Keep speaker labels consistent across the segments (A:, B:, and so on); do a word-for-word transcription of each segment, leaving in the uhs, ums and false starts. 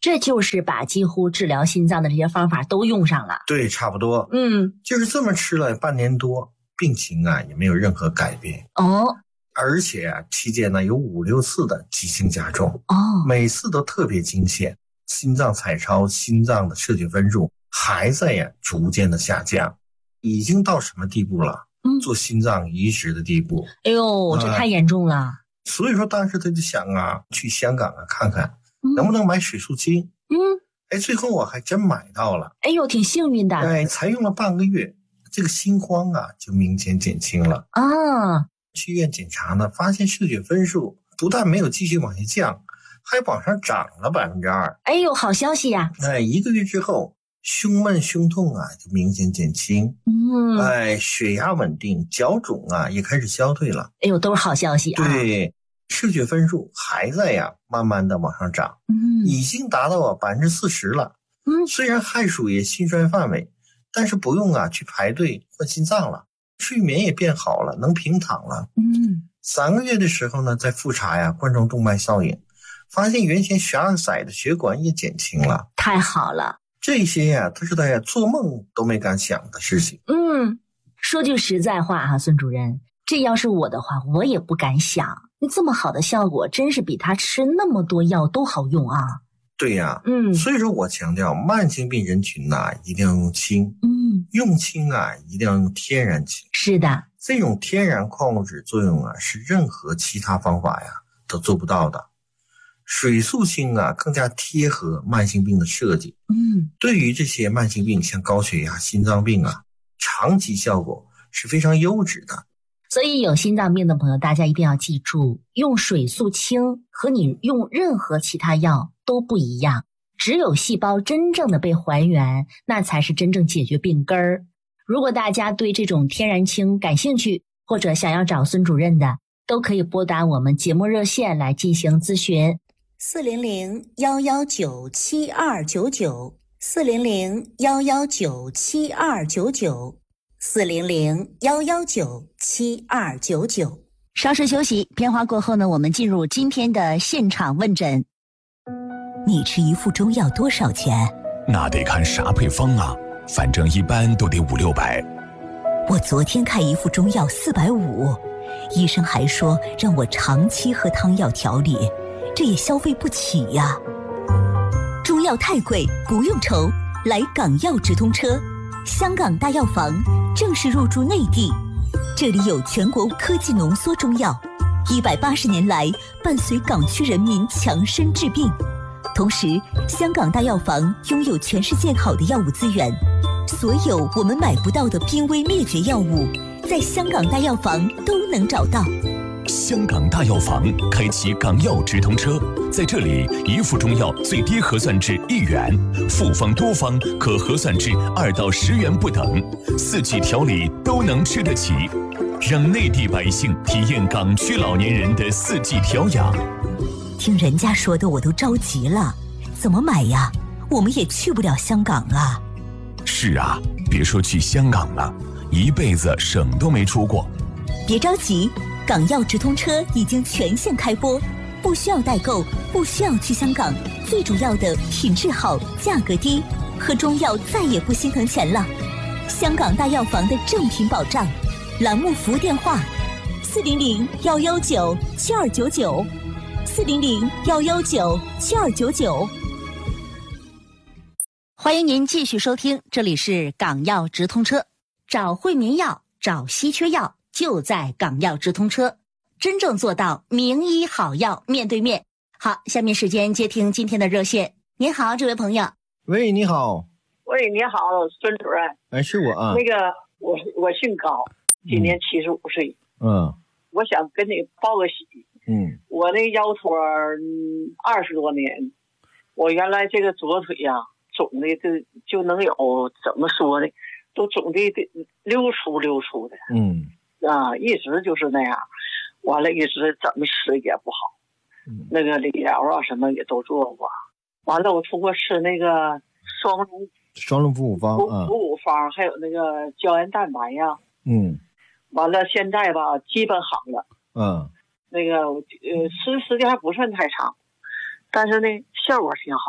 A: 这就是把几乎治疗心脏的这些方法都用上了。
B: 对，差不多。
A: 嗯，
B: 就是这么吃了半年多，病情啊也没有任何改变。
A: 哦，
B: 而且啊，期间呢有五六次的急性加重。
A: 哦，
B: 每次都特别惊险，心脏彩超、心脏的射血分数还在呀逐渐的下降，已经到什么地步了？嗯，做心脏移植的地步。
A: 哎呦，这太严重了。啊，
B: 所以说当时他就想啊，去香港啊看看，能不能买水素清。嗯，哎，最后我还真买到了。
A: 哎呦，挺幸运的。
B: 哎，才用了半个月，这个心慌啊就明显减轻了。
A: 啊，
B: 去医院检查呢，发现射血分数不但没有继续往下降，还往上涨了百分之二。
A: 哎呦，好消息呀！
B: 哎，一个月之后，胸闷胸痛啊就明显减轻。嗯，哎，血压稳定，脚肿啊也开始消退了。
A: 哎呦，都是好消息啊！
B: 对，射血分数还在呀，慢慢的往上涨。嗯，已经达到啊百分之四十了。嗯，虽然还属于心衰范围，但是不用啊去排队换心脏了，睡眠也变好了，能平躺了。嗯，三个月的时候呢，再复查呀冠状动脉效应，发现原先悬而塞的血管也减轻了。
A: 太好了，
B: 这些呀都是他呀做梦都没敢想的事情。
A: 嗯，说句实在话啊，孙主任，这要是我的话，我也不敢想。你这么好的效果，真是比他吃那么多药都好用啊。
B: 对呀，嗯，所以说我强调慢性病人群呐、啊，一定要用氢，嗯，用氢啊，一定要用天然氢。
A: 是的，
B: 这种天然矿物质作用啊，是任何其他方法呀都做不到的。水素氢啊，更加贴合慢性病的设计，嗯，对于这些慢性病，像高血压、心脏病啊，长期效果是非常优质的。
A: 所以有心脏病的朋友，大家一定要记住，用水素氢和你用任何其他药都不一样，只有细胞真正的被还原，那才是真正解决病根儿。如果大家对这种天然氢感兴趣，或者想要找孙主任的，都可以拨打我们节目热线来进行咨询。四零零幺幺九七二九九，四零零幺幺九七二九九。四零零幺幺九七二九九。稍事休息，片花过后呢，我们进入今天的现场问诊。
C: 你吃一副中药多少钱？
D: 那得看啥配方啊，反正一般都得五六百。
C: 我昨天开一副中药四百五，医生还说让我长期喝汤药调理，这也消费不起呀。中药太贵，不用愁，来港药直通车。香港大药房正式入驻内地，这里有全国科技浓缩中药，一百八十年来伴随港区人民强身治病。同时，香港大药房拥有全世界好的药物资源，所有我们买不到的濒危灭绝药物，在香港大药房都能找到。
D: 香港大药房开启港药直通车，在这里一副中药最低核算至一元，复方多方可核算至二到十元不等，四季调理都能吃得起，让内地百姓体验港区老年人的四季调养。
C: 听人家说的我都着急了，怎么买呀？我们也去不了香港啊。
D: 是啊，别说去香港了，一辈子省都没出过。
C: 别着急，港药直通车已经全线开播，不需要代购，不需要去香港，最主要的品质好，价格低，喝中药再也不心疼钱了。香港大药房的正品保障，栏目服务电话：四零零幺幺九七二九九，四零零幺幺九七二九九。
A: 欢迎您继续收听，这里是港药直通车，找惠民药，找稀缺药。就在港药直通车，真正做到名医好药面对面。好，下面时间接听今天的热线。您好，这位朋友。
B: 喂，你好。
E: 喂，你好，孙主任。
B: 哎，是我啊。
E: 那个，我我姓高，今年七十五岁。
B: 嗯。
E: 我想跟你报个喜。
B: 嗯。
E: 我那腰托二十多年，我原来这个左腿呀、啊，肿的就就能有怎么说呢，都肿的溜出溜出的。
B: 嗯。
E: 啊，一直就是那样，完了，一直怎么吃也不好，嗯、那个理疗啊什么也都做过，完了我通过吃那个双龙
B: 双龙补五方、
E: 补补五方，还有那个胶原蛋白呀，
B: 嗯，
E: 完了现在吧基本好了，
B: 嗯，
E: 那个呃吃时间还不算太长，但是呢效果挺好，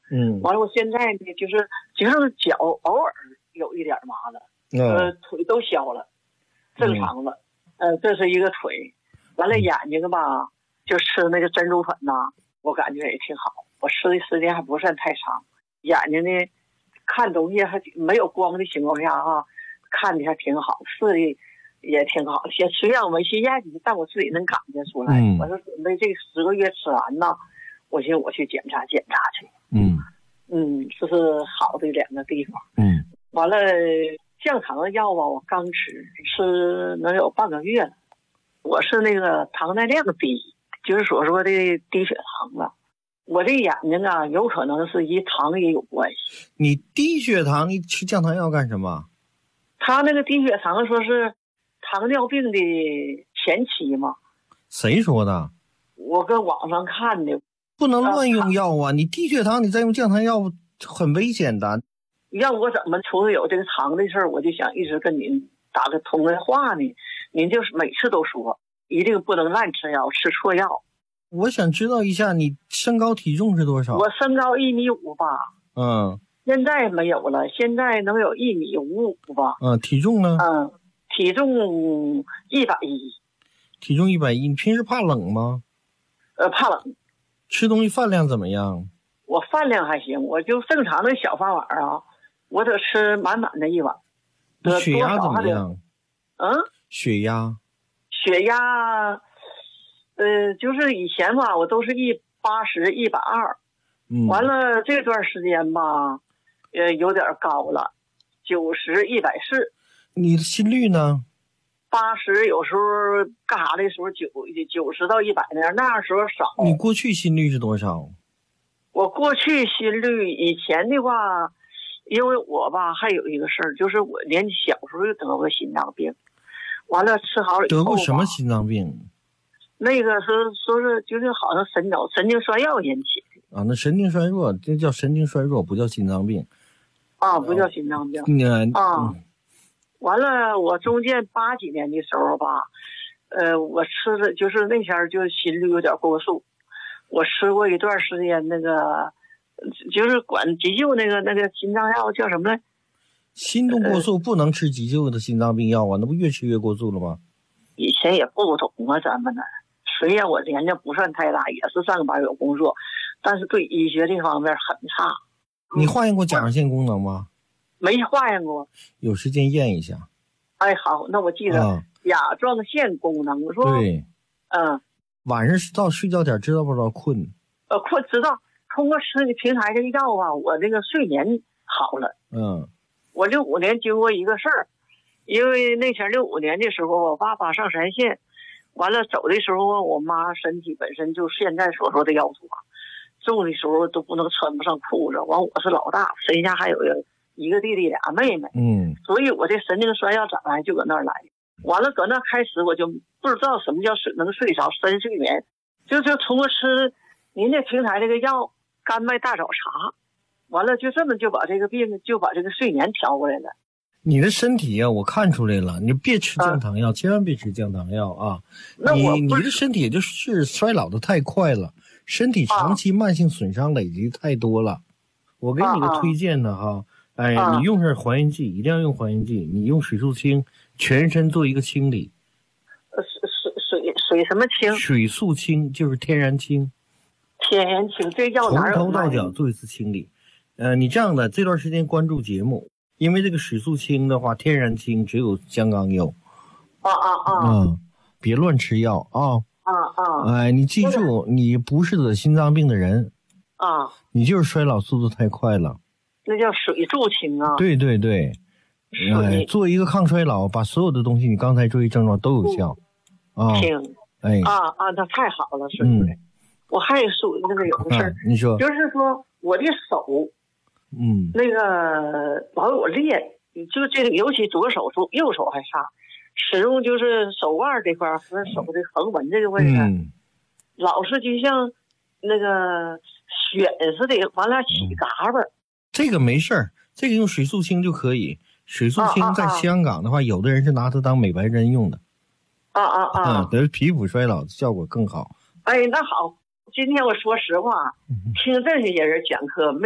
B: 嗯，
E: 完了我现在呢就是就是脚偶尔有一点麻了，
B: 嗯、
E: 呃腿都消了，正常了。嗯、呃，这是一个腿。完了眼睛吧，就吃那个珍珠粉呐，我感觉也挺好。我吃的时间还不算太长，眼睛呢看东西还没有光的情况下哈、啊，看的还挺好，视力也挺好。先虽然我没去验，但我自己能感觉出来。
B: 嗯、
E: 我是准备这十个月吃完呢，我寻思我去检查检查去。
B: 嗯
E: 嗯，这是好的两个地方。
B: 嗯，
E: 完了降糖的药吧，我刚吃吃能有半个月了。我是那个糖耐量低，就是所说的低血糖了。我这眼睛啊，有可能是与糖也有关系。
B: 你低血糖，你吃降糖药干什么？
E: 他那个低血糖说是糖尿病的前期嘛。
B: 谁说的？
E: 我跟网上看的。
B: 不能乱用药啊！你低血糖，你再用降糖药很危险的。
E: 让我怎么除了有这个糖的事儿，我就想一直跟您打个通个话呢。您就是每次都说一定不能乱吃药，吃错药。
B: 我想知道一下你身高体重是多少？
E: 我身高一米五吧。
B: 嗯。
E: 现在没有了，现在能有一米五五吧。
B: 嗯，体重呢？
E: 嗯，体重一百一。
B: 体重一百一，你平时怕冷吗？
E: 呃，怕冷。
B: 吃东西饭量怎么样？
E: 我饭量还行，我就正常的小饭碗啊，我得吃满满的一碗。
B: 血压怎么样？
E: 嗯，
B: 血压，
E: 血压，呃，就是以前吧，我都是一八十、一百二，
B: 嗯，
E: 完了这段时间吧，呃，有点高了，九十、一百四。
B: 你的心率呢？
E: 八十，有时候干啥的时候九九十到一百那样，那样时候少。
B: 你过去心率是多少？
E: 我过去心率以前的话，因为我吧还有一个事儿，就是我年纪小时候就得过心脏病，完了吃好了以后
B: 得过什么心脏病？
E: 那个是说是就是好像神脑神经衰弱引起
B: 的啊，那神经衰弱，这叫神经衰弱，不叫心脏病
E: 啊，不叫心脏病、
B: 嗯、
E: 啊。完了，我中间八几年的时候吧，呃，我吃的就是那前就心率有点过速，我吃过一段时间那个，就是管急救那个那个心脏药叫什么来？
B: 心动过速不能吃急救的心脏病药啊，那不越吃越过速了吗？
E: 以前也不懂啊，咱们呢，虽然我年纪不算太大，也是上班有工作，但是对医学这方面很差。
B: 你化验过甲状腺功能吗？
E: 没化验过，
B: 有时间验一下。
E: 哎，好，那我记着、啊、甲状腺功能，我说
B: 对，
E: 嗯，
B: 晚上到睡觉点知道不知道困？
E: 呃，困知道。通过吃平台这个药啊，我这个睡眠好了。
B: 嗯，
E: 我六五年经过一个事儿，因为那前六五年的时候，我爸爸上山线，完了走的时候，我妈身体本身就现在所说的腰突，重的时候都不能穿不上裤子。完，我是老大，身下还有个。一个弟弟俩妹妹，
B: 嗯，
E: 所以我这神经衰弱咋来就搁那儿来，完了搁那开始我就不知道什么叫睡能睡着深睡眠，就就通过吃您这平台这个药甘麦大枣茶，完了就这么就把这个病就把这个睡眠调过来了。
B: 你的身体啊，我看出来了，你别吃降糖药，啊、千万别吃降糖药啊！
E: 那我
B: 你你的身体也就是衰老的太快了，身体长期慢性损伤累积太多了。啊、我给你个推荐的哈。啊哎，你用上还原剂，一定要用还原剂。你用水素清，全身做一个清理。
E: 呃，水水水水什么清？
B: 水素清就是天然清。
E: 天然清，这药哪有？
B: 从头到脚做一次清理。呃，你这样的这段时间关注节目，因为这个水素清的话，天然清只有香港有。
E: 啊啊啊！
B: 嗯，别乱吃药啊。
E: 啊啊！
B: 哎，你记住，你不是得心脏病的人。
E: 啊。
B: 你就是衰老速度太快了。
E: 那叫水素清啊！
B: 对对对，哎，做一个抗衰老，把所有的东西你刚才这些症状都有效，啊，哎，
E: 啊啊，那太好了，是不是？嗯、我还属于那个有个事儿、啊，
B: 你说，
E: 就是说我的手，
B: 嗯，
E: 那个老有裂，就这个尤其左手手右手还差，使用就是手腕这块和手的横纹这个位置，
B: 嗯、
E: 老是就像那个癣似的，完了起嘎巴。
B: 这个没事儿，这个用水素清就可以。水素清在香港的话，啊啊啊有的人是拿它当美白针用的。
E: 啊啊啊！
B: 得、嗯、皮肤衰老效果更好。
E: 哎，那好，今天我说实话，听这些人讲课。